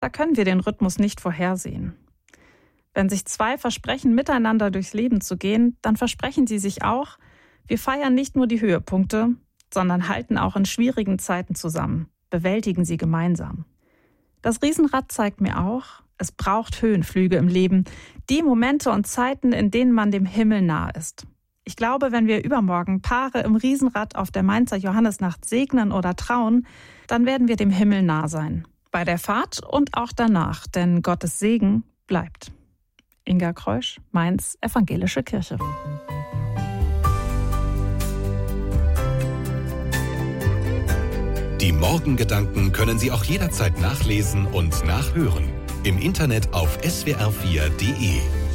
Da können wir den Rhythmus nicht vorhersehen. Wenn sich zwei versprechen, miteinander durchs Leben zu gehen, dann versprechen sie sich auch, wir feiern nicht nur die Höhepunkte, sondern halten auch in schwierigen Zeiten zusammen, bewältigen sie gemeinsam. Das Riesenrad zeigt mir auch, es braucht Höhenflüge im Leben, die Momente und Zeiten, in denen man dem Himmel nahe ist. Ich glaube, wenn wir übermorgen Paare im Riesenrad auf der Mainzer Johannisnacht segnen oder trauen, dann werden wir dem Himmel nah sein. Bei der Fahrt und auch danach, denn Gottes Segen bleibt. Inga Kreusch, Mainz Evangelische Kirche. Die Morgengedanken können Sie auch jederzeit nachlesen und nachhören. Im Internet auf swr4.de.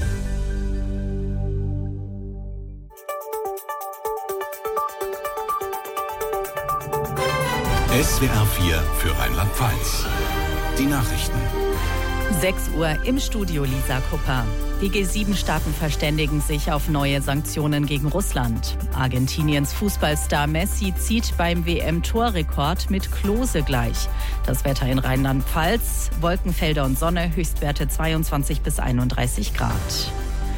SWR4 für Rheinland-Pfalz. Die Nachrichten. 6 Uhr im Studio Lisa Kupper. Die G7-Staaten verständigen sich auf neue Sanktionen gegen Russland. Argentiniens Fußballstar Messi zieht beim WM-Torrekord mit Klose gleich. Das Wetter in Rheinland-Pfalz, Wolkenfelder und Sonne, Höchstwerte 22 bis 31 Grad.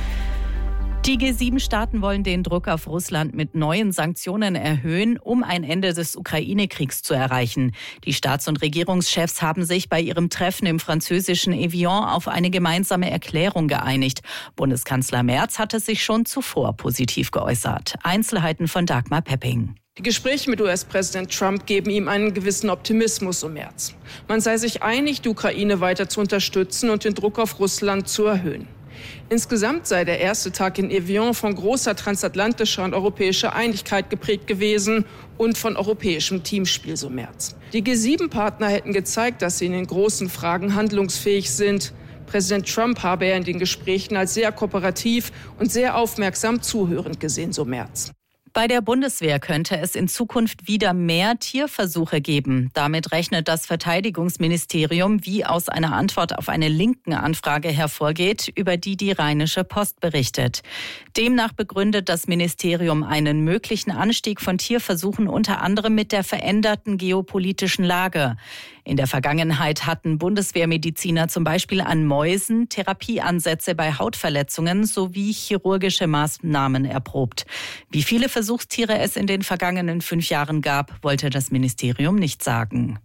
Die G7-Staaten wollen den Druck auf Russland mit neuen Sanktionen erhöhen, um ein Ende des Ukraine-Kriegs zu erreichen. Die Staats- und Regierungschefs haben sich bei ihrem Treffen im französischen Evian auf eine gemeinsame Erklärung geeinigt. Bundeskanzler Merz hatte sich schon zuvor positiv geäußert. Einzelheiten von Dagmar Pepping. Die Gespräche mit US-Präsident Trump geben ihm einen gewissen Optimismus im März. Man sei sich einig, die Ukraine weiter zu unterstützen und den Druck auf Russland zu erhöhen. Insgesamt sei der erste Tag in Evian von großer transatlantischer und europäischer Einigkeit geprägt gewesen und von europäischem Teamspiel, so Merz. Die G7-Partner hätten gezeigt, dass sie in den großen Fragen handlungsfähig sind. Präsident Trump habe er in den Gesprächen als sehr kooperativ und sehr aufmerksam zuhörend gesehen, so Merz. Bei der Bundeswehr könnte es in Zukunft wieder mehr Tierversuche geben. Damit rechnet das Verteidigungsministerium, wie aus einer Antwort auf eine linken Anfrage hervorgeht, über die Rheinische Post berichtet. Demnach begründet das Ministerium einen möglichen Anstieg von Tierversuchen unter anderem mit der veränderten geopolitischen Lage. In der Vergangenheit hatten Bundeswehrmediziner zum Beispiel an Mäusen Therapieansätze bei Hautverletzungen sowie chirurgische Maßnahmen erprobt. Wie viele Versuchstiere es in den vergangenen 5 Jahren gab, wollte das Ministerium nicht sagen.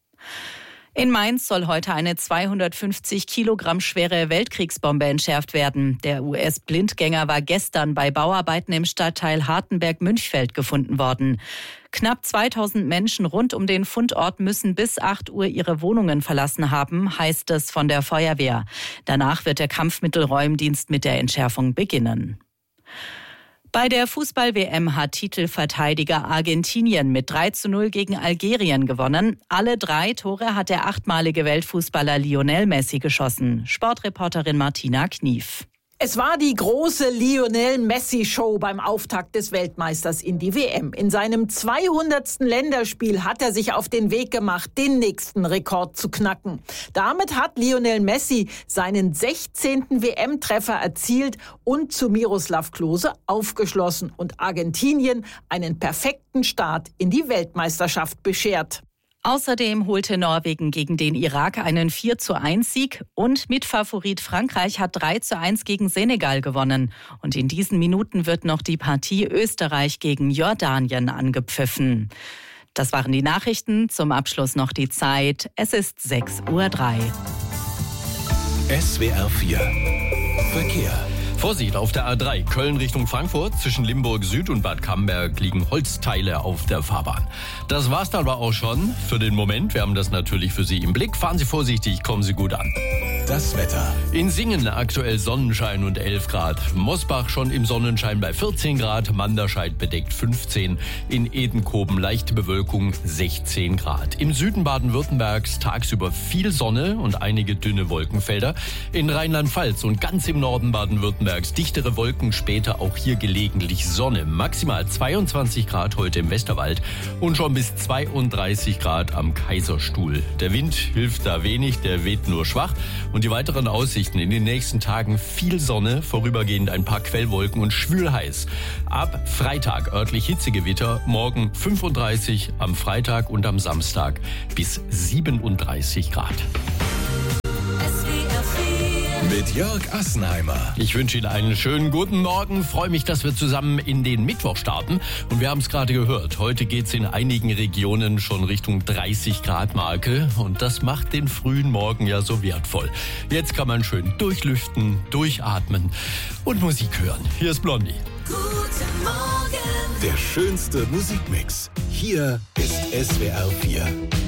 In Mainz soll heute eine 250 Kilogramm schwere Weltkriegsbombe entschärft werden. Der US-Blindgänger war gestern bei Bauarbeiten im Stadtteil Hartenberg-Münchfeld gefunden worden. Knapp 2000 Menschen rund um den Fundort müssen bis 8 Uhr ihre Wohnungen verlassen haben, heißt es von der Feuerwehr. Danach wird der Kampfmittelräumdienst mit der Entschärfung beginnen. Bei der Fußball-WM hat Titelverteidiger Argentinien mit 3:0 gegen Algerien gewonnen. Alle 3 Tore hat der 8-malige Weltfußballer Lionel Messi geschossen. Sportreporterin Martina Knief. Es war die große Lionel-Messi-Show beim Auftakt des Weltmeisters in die WM. In seinem 200. Länderspiel hat er sich auf den Weg gemacht, den nächsten Rekord zu knacken. Damit hat Lionel Messi seinen 16. WM-Treffer erzielt und zu Miroslav Klose aufgeschlossen und Argentinien einen perfekten Start in die Weltmeisterschaft beschert. Außerdem holte Norwegen gegen den Irak einen 4:1-Sieg und Mitfavorit Frankreich hat 3:1 gegen Senegal gewonnen. Und in diesen Minuten wird noch die Partie Österreich gegen Jordanien angepfiffen. Das waren die Nachrichten. Zum Abschluss noch die Zeit. Es ist 6:03 Uhr. SWR4 Verkehr. Vorsicht auf der A3 Köln Richtung Frankfurt. Zwischen Limburg Süd und Bad Camberg liegen Holzteile auf der Fahrbahn. Das war's dann aber auch schon für den Moment. Wir haben das natürlich für Sie im Blick. Fahren Sie vorsichtig, kommen Sie gut an. Das Wetter. In Singen aktuell Sonnenschein und 11 Grad. Mosbach schon im Sonnenschein bei 14 Grad. Manderscheid bedeckt 15. In Edenkoben leichte Bewölkung 16 Grad. Im Süden Baden-Württembergs tagsüber viel Sonne und einige dünne Wolkenfelder. In Rheinland-Pfalz und ganz im Norden Baden-Württembergs dichtere Wolken, später auch hier gelegentlich Sonne. Maximal 22 Grad heute im Westerwald und schon bis 32 Grad am Kaiserstuhl. Der Wind hilft da wenig, der weht nur schwach. Und die weiteren Aussichten in den nächsten Tagen viel Sonne, vorübergehend ein paar Quellwolken und schwülheiß. Ab Freitag örtlich Hitzegewitter, morgen 35, am Freitag und am Samstag bis 37 Grad. mit Jörg Assenheimer. Ich wünsche Ihnen einen schönen guten Morgen. Freue mich, dass wir zusammen in den Mittwoch starten. Und wir haben es gerade gehört. Heute geht es in einigen Regionen schon Richtung 30 Grad Marke. Und das macht den frühen Morgen ja so wertvoll. Jetzt kann man schön durchlüften, durchatmen und Musik hören. Hier ist Blondie. Guten Morgen. Der schönste Musikmix. Hier ist SWR 4.